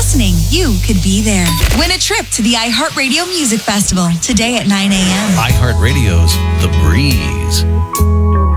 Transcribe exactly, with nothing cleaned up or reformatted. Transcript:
listening, you could be there. Win a trip to the iHeartRadio Music Festival today at nine a.m. iHeartRadio's The Breeze.